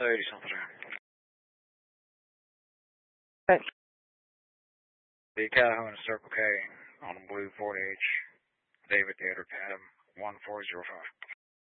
80 something. Okay. The Calhoun Circle K on the blue 40H. David Gator Adam 1405.